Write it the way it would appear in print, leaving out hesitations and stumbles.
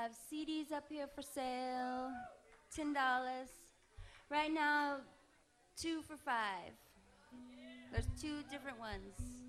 have CDs up here for sale, $10. Right now, 2 for $5. There's 2 different ones.